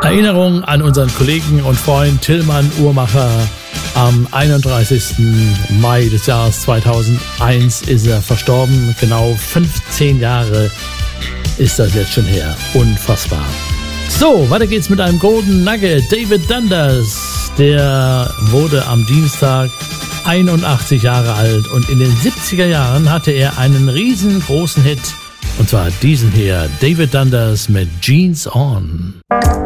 Erinnerung an unseren Kollegen und Freund Tillmann Uhrmacher. Am 31. Mai des Jahres 2001 ist er verstorben. Genau 15 Jahre ist das jetzt schon her. Unfassbar. So, weiter geht's mit einem Golden Nugget. David Dundas, der wurde am Dienstag 81 Jahre alt und in den 70er Jahren hatte er einen riesengroßen Hit. Und zwar diesen hier, David Dundas mit Jeans On.